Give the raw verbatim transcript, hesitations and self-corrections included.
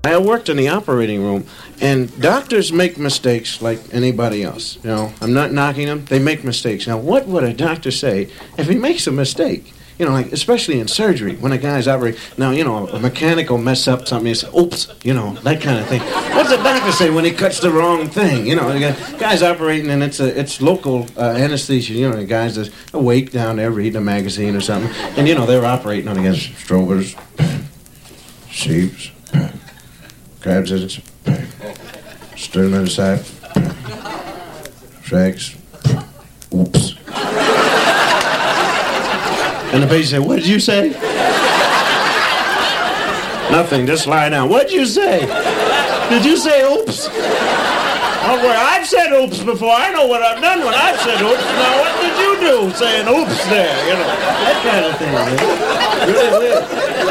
I worked in the operating room, and doctors make mistakes like anybody else. You know, I'm not knocking them. They make mistakes. Now, what would a doctor say if he makes a mistake? You know, like, especially in surgery, when a guy's operating. Now, you know, a mechanic will mess up something, you say, oops, you know, that kind of thing. What's the doctor say when he cuts the wrong thing? You know, the guy's operating, and it's a, it's local uh, anesthesia. You know, the guy's just awake down there reading a magazine or something. And, you know, they're operating on against strobers, sheeps, crabs, sternum side, shreks, oops. And the patient said, what did you say? Nothing, just lie down. What did you say? Did you say oops? Don't worry, I've said oops before. I know what I've done when I've said oops. Now, what did you do saying oops there? You know, that kind of thing. Man. Really weird.